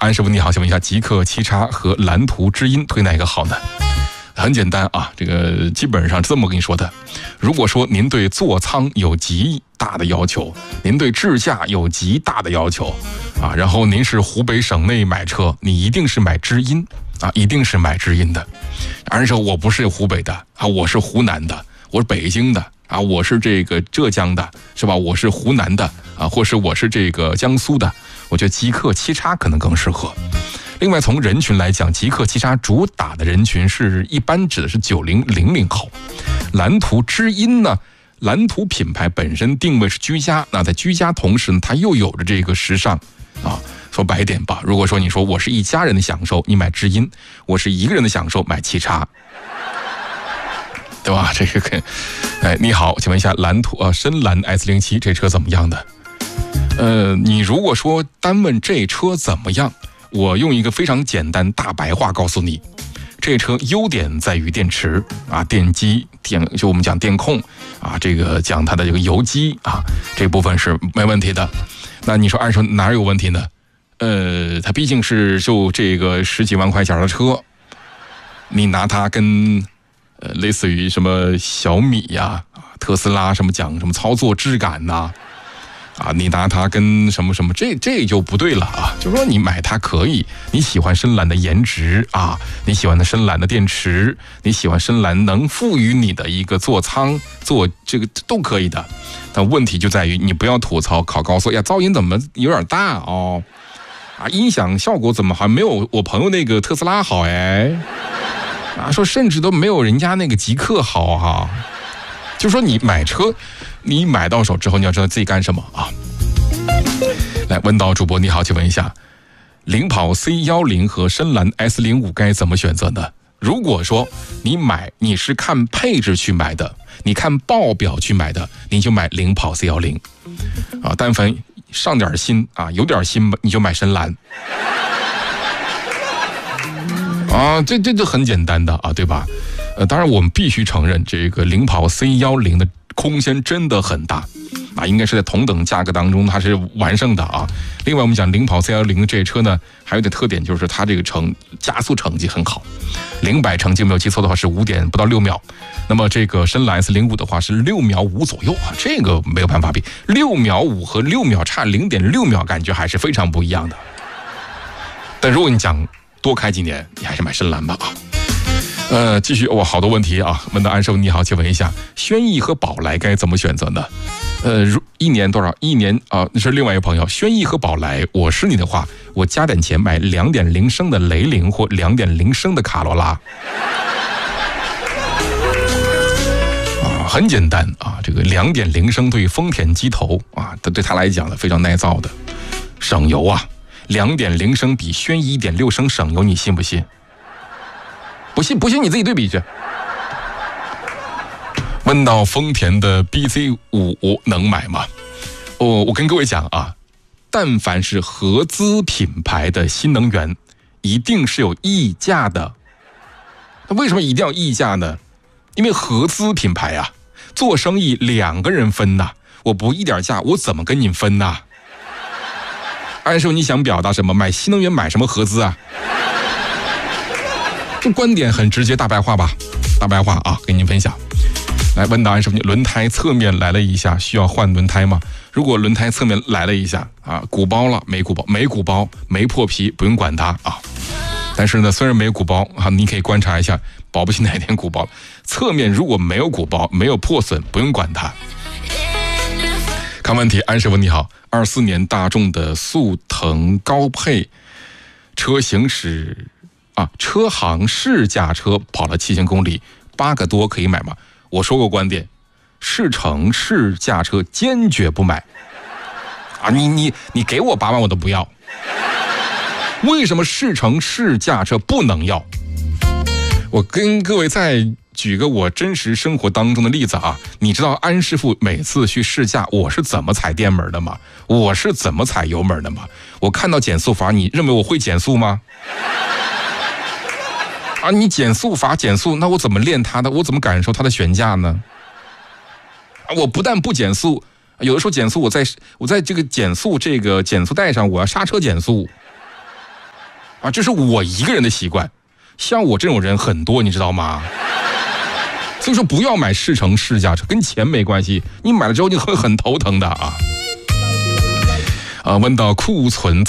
安师傅你好，请问一下，极氪七叉和蓝图知音推哪个好呢？很简单啊，这个基本上这么跟你说的。如果说您对座舱有极大的要求，您对智驾有极大的要求啊，然后您是湖北省内买车，你一定是买知音啊，一定是买知音的。按说我不是湖北的啊，我是湖南的，我是北京的啊，我是这个浙江的，是吧？我是湖南的啊，或是我是这个江苏的，我觉得极氪七叉可能更适合。另外，从人群来讲，极氪七叉主打的人群是一般指的是90、00后。蓝图知音呢，蓝图品牌本身定位是居家，那在居家同时呢，它又有着这个时尚啊。说白一点吧，如果说你说我是一家人的享受，你买知音；我是一个人的享受，买七叉，对吧？这个，你好，请问一下，蓝图深蓝 S07这车怎么样的？你如果说单问这车怎么样？我用一个非常简单大白话告诉你，这车优点在于电池啊，电机就我们讲电控啊，这个讲它的这个油机啊，这部分是没问题的。那你说按说哪有问题呢？它毕竟是就这个10几万块钱的车，你拿它跟类似于什么小米呀、特斯拉什么讲什么操作质感呐。你拿它跟什么什么，这就不对了啊！就是说你买它可以，你喜欢深蓝的颜值啊，你喜欢的深蓝的电池，你喜欢深蓝能赋予你的一个座舱，做这个都可以的。但问题就在于你不要吐槽考高速，呀，噪音怎么有点大哦？音响效果怎么还没有我朋友那个特斯拉好哎？说甚至都没有人家那个极氪好哈。就说你买车，你买到手之后，你要知道自己干什么啊？来，问到主播你好，请问一下，领跑 C10和深蓝 S05该怎么选择呢？如果说你是看配置去买的，你看报表去买的，你就买领跑 C10啊。但凡上点心啊，有点心你就买深蓝啊，这很简单的啊，对吧？当然我们必须承认，这个领跑 C10的空间真的很大啊，应该是在同等价格当中它是完胜的啊。另外我们讲领跑 C10这车呢，还有点特点就是它这个加速成绩很好，0-100成绩没有记错的话是5点不到6秒，那么这个深蓝 S05的话是6秒5左右啊，这个没有办法比，6秒5和6秒差0.6秒，感觉还是非常不一样的。但如果你讲多开几年，你还是买深蓝吧啊。继续好多问题啊！问到安师傅你好，请问一下，轩逸和宝来该怎么选择呢？一年多少？一年啊，那是另外一个朋友。轩逸和宝来，我是你的话，我加点钱买2.0升的雷凌或2.0升的卡罗拉。很简单啊，这个2.0升对于丰田机头啊，对他来讲呢非常耐造的，省油啊。2.0升比轩逸1.6升省油，你信不信？不信你自己对比去。问到丰田的 BZ5 能买吗？我跟各位讲啊，但凡是合资品牌的新能源，一定是有溢价的。那为什么一定要溢价呢？因为合资品牌啊，做生意2个人分呐，我不溢点价，我怎么跟你分呐？按说你想表达什么？买新能源买什么合资啊？这观点很直接，大白话吧，大白话啊，跟您分享。来，问到安师傅，轮胎侧面来了一下，需要换轮胎吗？如果轮胎侧面来了一下啊，鼓包了没鼓包，没鼓包没破皮，不用管它啊。但是呢，虽然没鼓包啊，你可以观察一下，保不齐哪天鼓包。侧面如果没有鼓包，没有破损，不用管它。看问题，安师傅你好，24年大众的速腾高配车行驶。车行试驾车跑了7000公里，8个多可以买吗？我说过观点，试乘试驾车坚决不买啊！你给我8万我都不要。为什么试乘试驾车不能要？我跟各位再举个我真实生活当中的例子啊！你知道安师傅每次去试驾我是怎么踩电门的吗？我是怎么踩油门的吗？我看到减速阀，你认为我会减速吗？你减速阀减速，那我怎么练它的？我怎么感受它的悬架呢？我不但不减速，有的时候减速我在这个减速带上，我要刹车减速。 啊，这是我一个人的习惯。像我这种人很多，你知道吗？所以说不要买试乘试驾车，跟钱没关系，你买了之后你会很头疼的啊。问到库存